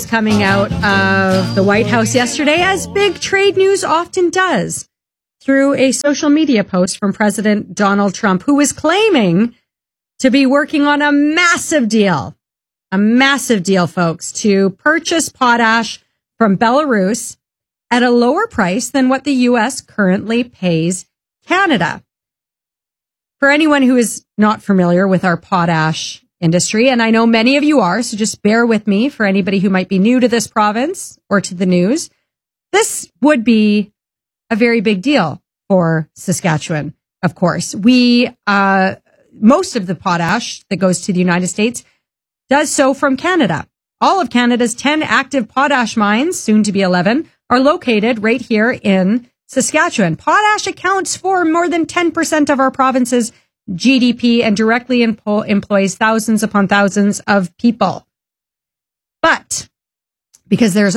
Coming out of the White House yesterday, as big trade news often does, through a social media post from President Donald Trump, who is claiming to be working on a massive deal, folks, to purchase potash from Belarus at a lower price than what the U.S. currently pays Canada. For anyone who is not familiar with our potash industry, and I know many of you are, so just bear with me for anybody who might be new to this province or to the news. This would be a very big deal for Saskatchewan, of course. Most of the potash that goes to the United States does so from Canada. All of Canada's 10 active potash mines, soon to be 11, are located right here in Saskatchewan. Potash accounts for more than 10% of our province's GDP and directly employs thousands upon thousands of people. But because there's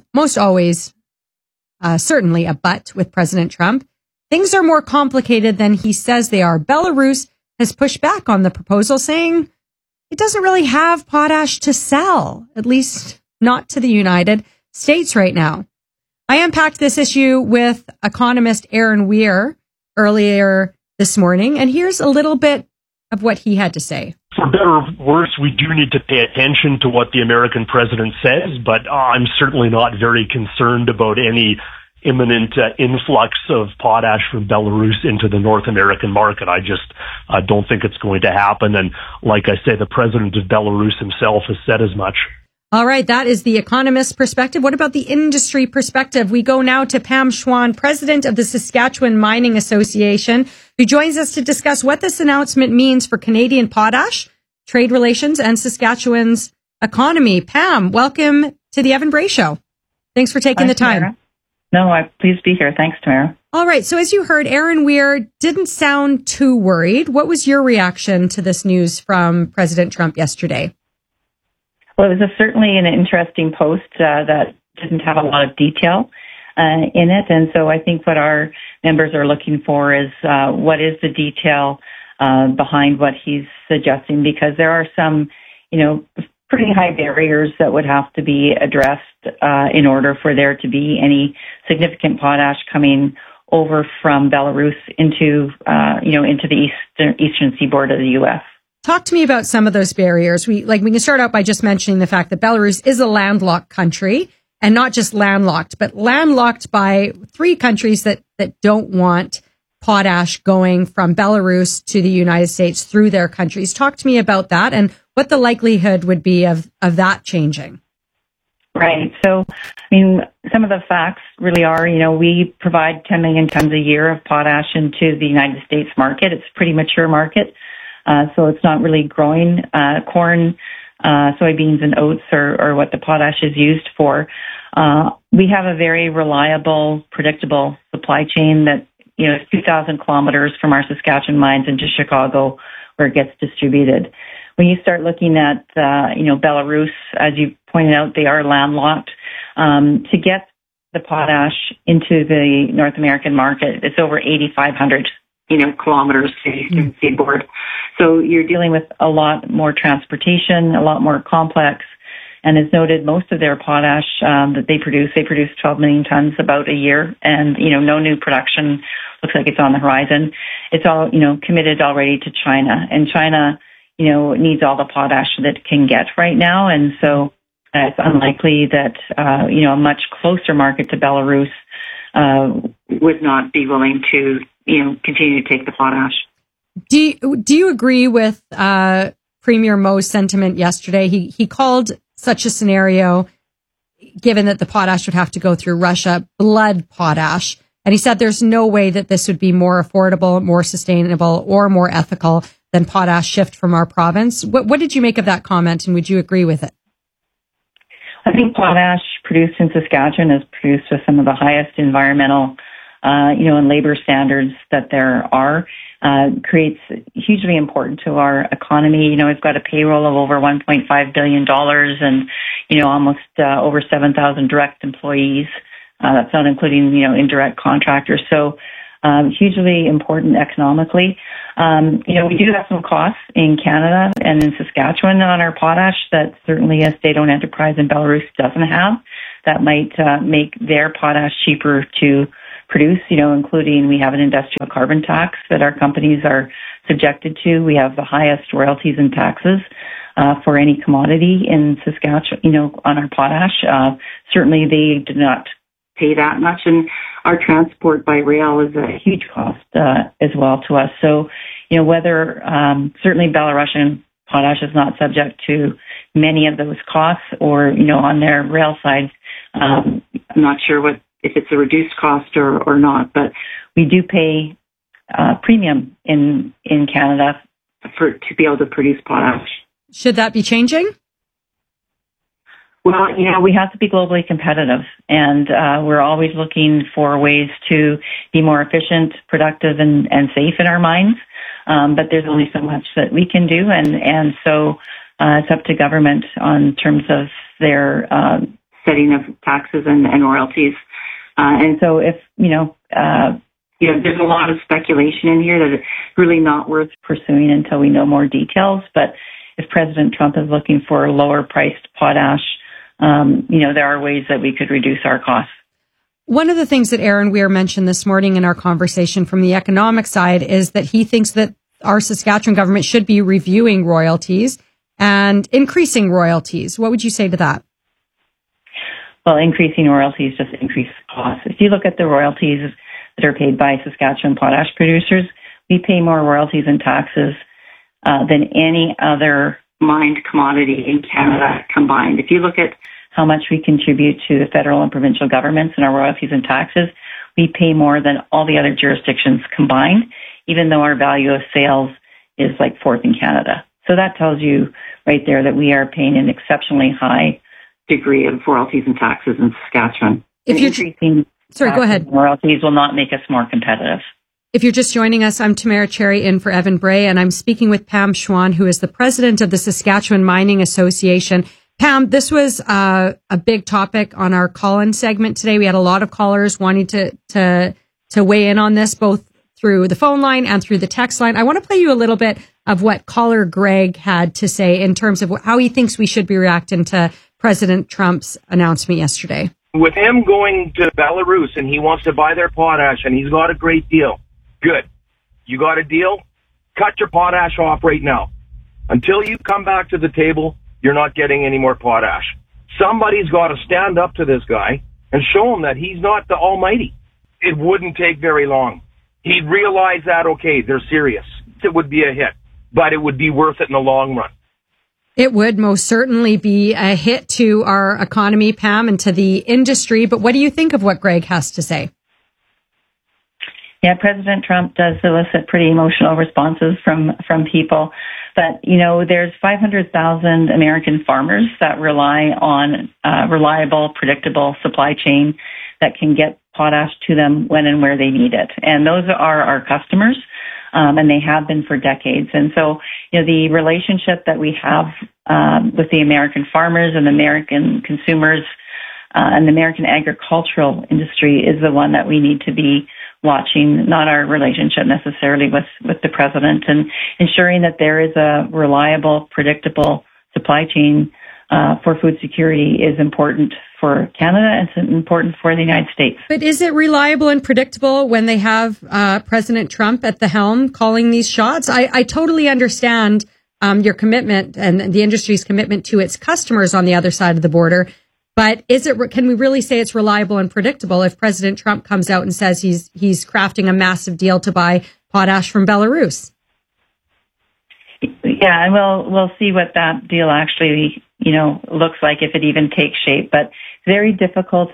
certainly a but with President Trump, things are more complicated than he says they are. Belarus has pushed back on the proposal, saying it doesn't really have potash to sell, at least not to the United States right now. I unpacked this issue with economist Aaron Weir earlier this morning, and here's a little bit of what he had to say. For better or worse, we do need to pay attention to what the American president says, but I'm certainly not very concerned about any imminent influx of potash from Belarus into the North American market. I just don't think it's going to happen. And like I say, the president of Belarus himself has said as much. All right, that is the economist perspective. What about the industry perspective? We go now to Pam Schwan, president of the Saskatchewan Mining Association, who joins us to discuss what this announcement means for Canadian potash, trade relations, and Saskatchewan's economy. Pam, welcome to the Evan Bray Show. Thanks for taking the time. Tamara. No, I'm pleased to be here. Thanks, Tamara. All right, so as you heard, Aaron Weir didn't sound too worried. What was your reaction to this news from President Trump yesterday? Well, it was certainly an interesting post that didn't have a lot of detail in it. And so I think what our members are looking for is what is the detail behind what he's suggesting, because there are some, pretty high barriers that would have to be addressed in order for there to be any significant potash coming over from Belarus into the eastern seaboard of the U.S. Talk to me about some of those barriers. We can start out by just mentioning the fact that Belarus is a landlocked country, and not just landlocked, but landlocked by three countries that don't want potash going from Belarus to the United States through their countries. Talk to me about that and what the likelihood would be of that changing. Right. So, some of the facts really are, we provide 10 million tons a year of potash into the United States market. It's a pretty mature market. So it's not really growing. Corn, soybeans, and oats are what the potash is used for. We have a very reliable, predictable supply chain that, is 2,000 kilometers from our Saskatchewan mines into Chicago, where it gets distributed. When you start looking at, Belarus, as you pointed out, they are landlocked. To get the potash into the North American market, it's over 8,500 kilometers to the eastern seaboard. So you're dealing with a lot more transportation, a lot more complex. And as noted, most of their potash that they produce 12 million tons about a year. And, no new production looks like it's on the horizon. It's all, committed already to China. And China, needs all the potash that it can get right now. And so it's unlikely that, a much closer market to Belarus would not be willing to continue to take the potash. Do you agree with Premier Moe's sentiment yesterday? He called such a scenario, given that the potash would have to go through Russia, blood potash. And he said there's no way that this would be more affordable, more sustainable, or more ethical than potash shipped from our province. What did you make of that comment, and would you agree with it? I think potash produced in Saskatchewan is produced with some of the highest environmental and labor standards that there are, creates hugely important to our economy. We've got a payroll of over $1.5 billion and, almost over 7,000 direct employees. That's not including, indirect contractors. So hugely important economically. We do have some costs in Canada and in Saskatchewan on our potash that certainly a state-owned enterprise in Belarus doesn't have. That might make their potash cheaper to produce, including we have an industrial carbon tax that our companies are subjected to. We have the highest royalties and taxes for any commodity in Saskatchewan, on our potash. Certainly they do not pay that much, and our transport by rail is a huge cost as well to us. So, whether certainly Belarusian potash is not subject to many of those costs, or on their rail side, I'm not sure if it's a reduced cost or not, but we do pay premium in Canada to be able to produce potash. Should that be changing? Well, we have to be globally competitive, and we're always looking for ways to be more efficient, productive, and safe in our mines. But there's only so much that we can do, and so it's up to government on terms of their setting of taxes and royalties. And so if, there's a lot of speculation in here that it's really not worth pursuing until we know more details. But if President Trump is looking for lower priced potash, there are ways that we could reduce our costs. One of the things that Aaron Weir mentioned this morning in our conversation from the economic side is that he thinks that our Saskatchewan government should be reviewing royalties and increasing royalties. What would you say to that? Well, increasing royalties just increase costs. If you look at the royalties that are paid by Saskatchewan potash producers, we pay more royalties and taxes than any other mined commodity in Canada combined. If you look at how much we contribute to the federal and provincial governments in our royalties and taxes, we pay more than all the other jurisdictions combined, even though our value of sales is like fourth in Canada. So that tells you right there that we are paying an exceptionally high degree of royalties and taxes in Saskatchewan. If you're increasing go ahead. Royalties will not make us more competitive. If you're just joining us, I'm Tamara Cherry in for Evan Bray, and I'm speaking with Pam Schwan, who is the president of the Saskatchewan Mining Association. Pam, this was a big topic on our call-in segment today. We had a lot of callers wanting to weigh in on this, both through the phone line and through the text line. I want to play you a little bit of what caller Greg had to say in terms of how he thinks we should be reacting to President Trump's announcement yesterday. With him going to Belarus and he wants to buy their potash and he's got a great deal, good. You got a deal? Cut your potash off right now. Until you come back to the table, you're not getting any more potash. Somebody's got to stand up to this guy and show him that he's not the almighty. It wouldn't take very long. He'd realize that, okay, they're serious. It would be a hit, but it would be worth it in the long run. It would most certainly be a hit to our economy, Pam, and to the industry. But what do you think of what Greg has to say? Yeah, President Trump does elicit pretty emotional responses from people. But, there's 500,000 American farmers that rely on reliable, predictable supply chain that can get potash to them when and where they need it. And those are our customers, and they have been for decades. And so, the relationship that we have with the American farmers and the American consumers and the American agricultural industry is the one that we need to be watching, not our relationship necessarily with the president, and ensuring that there is a reliable, predictable supply chain for food security is important for Canada and it's important for the United States. But is it reliable and predictable when they have President Trump at the helm calling these shots? I totally understand your commitment and the industry's commitment to its customers on the other side of the border. But can we really say it's reliable and predictable if President Trump comes out and says he's crafting a massive deal to buy potash from Belarus? Yeah, and we'll see what that deal actually, looks like if it even takes shape. But very difficult,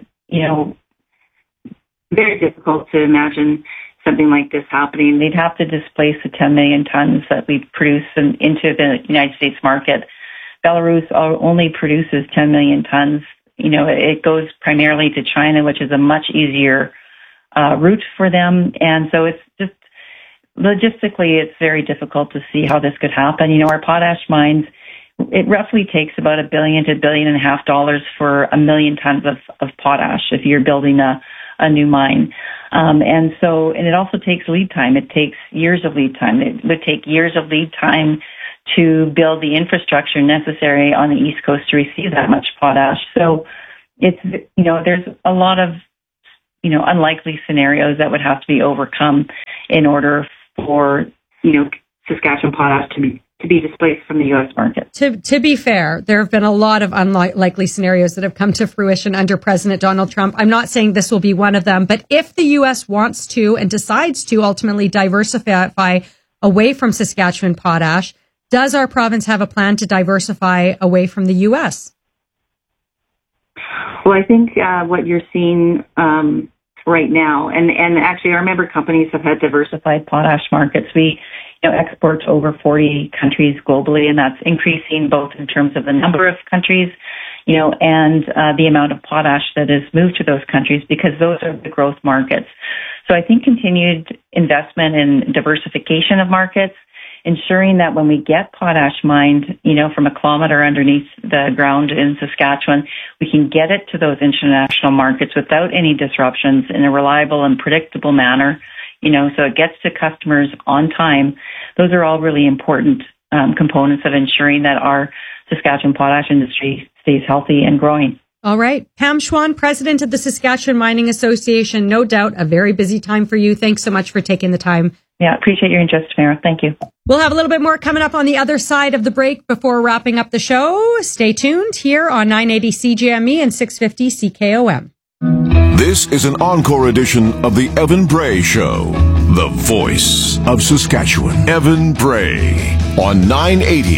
very difficult to imagine something like this happening. They'd have to displace the 10 million tons that we produce into the United States market. Belarus only produces 10 million tons. It goes primarily to China, which is a much easier route for them. And so it's just logistically, it's very difficult to see how this could happen. Our potash mines, it roughly takes about $1 billion to $1.5 billion for 1 million tons of potash if you're building a new mine. And it also takes lead time. It takes years of lead time. It would take years of lead time to build the infrastructure necessary on the East Coast to receive that much potash. So it's, there's a lot of, unlikely scenarios that would have to be overcome in order for, Saskatchewan potash to be displaced from the U.S. market. To be fair, there have been a lot of unlikely scenarios that have come to fruition under President Donald Trump. I'm not saying this will be one of them, but if the U.S. wants to and decides to ultimately diversify away from Saskatchewan potash, does our province have a plan to diversify away from the U.S.? Well, I think what you're seeing right now, and actually our member companies have had diversified potash markets. We export to over 40 countries globally, and that's increasing both in terms of the number of countries, and the amount of potash that is moved to those countries, because those are the growth markets. So I think continued investment in diversification of markets, ensuring that when we get potash mined, from a kilometer underneath the ground in Saskatchewan, we can get it to those international markets without any disruptions in a reliable and predictable manner, so it gets to customers on time. Those are all really important components of ensuring that our Saskatchewan potash industry stays healthy and growing. All right. Pam Schwan, president of the Saskatchewan Mining Association. No doubt a very busy time for you. Thanks so much for taking the time. Yeah, appreciate your interest, Tamara. Thank you. We'll have a little bit more coming up on the other side of the break before wrapping up the show. Stay tuned here on 980 CJME and 650 CKOM. This is an encore edition of the Evan Bray Show, the voice of Saskatchewan. Evan Bray on 980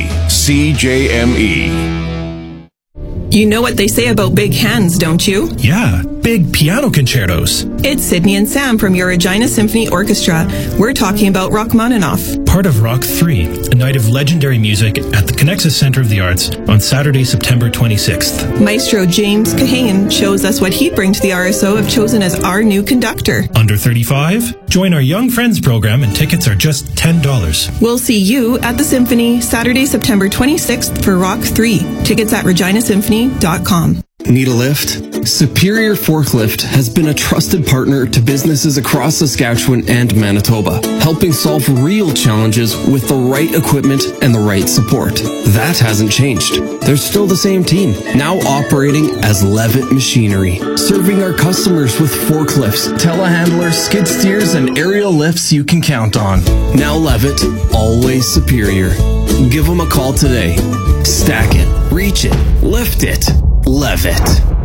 CJME. You know what they say about big hands, don't you? Yeah, big piano concertos. It's Sydney and Sam from your Regina Symphony Orchestra. We're talking about Rachmaninoff. Part of Rock 3, a night of legendary music at the Connexus Centre of the Arts on Saturday, September 26th. Maestro James Kahane shows us what he'd bring to the RSO if chosen as our new conductor. Under 35? Join our Young Friends program and tickets are just $10. We'll see you at the Symphony Saturday, September 26th for Rock 3. Tickets at reginasymphony.com. Need a lift? Superior Forklift has been a trusted partner to businesses across Saskatchewan and Manitoba, helping solve real challenges with the right equipment and the right support. That hasn't changed. They're still the same team, now operating as Levitt Machinery, serving our customers with forklifts, telehandlers, skid steers, and aerial lifts you can count on. Now Levitt, always superior. Give them a call today. Stack it, reach it, lift it. Levitt.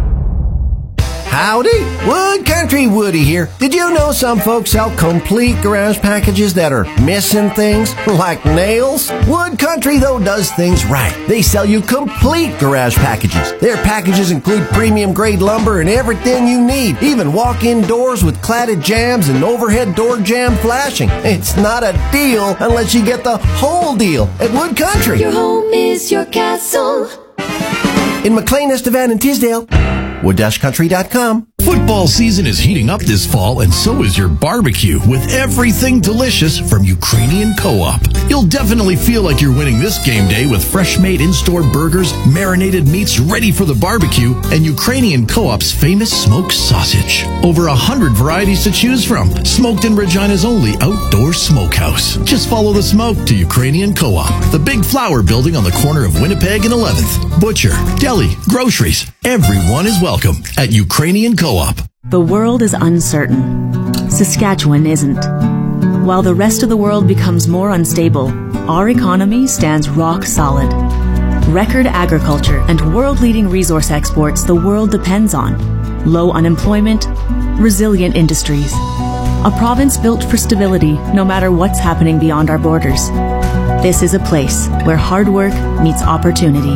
Howdy, Wood Country Woody here. Did you know some folks sell complete garage packages that are missing things, like nails? Wood Country, though, does things right. They sell you complete garage packages. Their packages include premium grade lumber and everything you need, even walk-in doors with cladded jambs and overhead door jamb flashing. It's not a deal unless you get the whole deal at Wood Country. Your home is your castle. In McLean, Estevan, and Tisdale, wood-country.com. Football season is heating up this fall, and so is your barbecue, with everything delicious from Ukrainian Co-op. You'll definitely feel like you're winning this game day with fresh-made in-store burgers, marinated meats ready for the barbecue, and Ukrainian Co-op's famous smoked sausage. Over 100 varieties to choose from, smoked in Regina's only outdoor smokehouse. Just follow the smoke to Ukrainian Co-op, the big flower building on the corner of Winnipeg and 11th. Butcher, deli, groceries, everyone is welcome at Ukrainian Co-op. The world is uncertain. Saskatchewan isn't. While the rest of the world becomes more unstable, our economy stands rock solid. Record agriculture and world-leading resource exports the world depends on. Low unemployment, resilient industries. A province built for stability no matter what's happening beyond our borders. This is a place where hard work meets opportunity.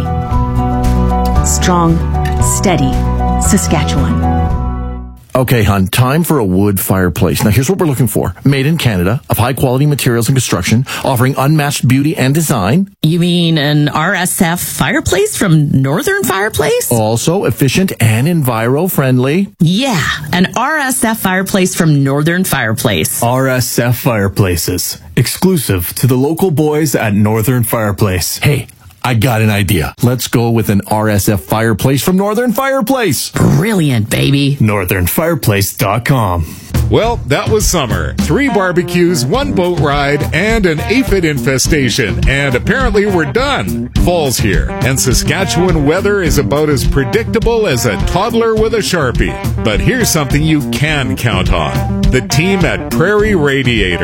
Strong, steady Saskatchewan. Okay, hon, time for a wood fireplace. Now, here's what we're looking for. Made in Canada, of high-quality materials and construction, offering unmatched beauty and design. You mean an RSF fireplace from Northern Fireplace? Also efficient and enviro-friendly. Yeah, an RSF fireplace from Northern Fireplace. RSF Fireplaces, exclusive to the local boys at Northern Fireplace. Hey, I got an idea. Let's go with an RSF fireplace from Northern Fireplace. Brilliant, baby. NorthernFireplace.com. Well, that was summer. 3 barbecues, 1 boat ride, and an aphid infestation. And apparently we're done. Fall's here, and Saskatchewan weather is about as predictable as a toddler with a Sharpie. But here's something you can count on. The team at Prairie Radiator.